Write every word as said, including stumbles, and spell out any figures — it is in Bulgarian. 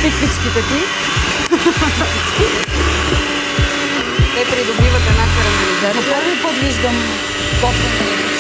пиквичките ти. Те придобиват една карамелизация. За първи път виждам готвене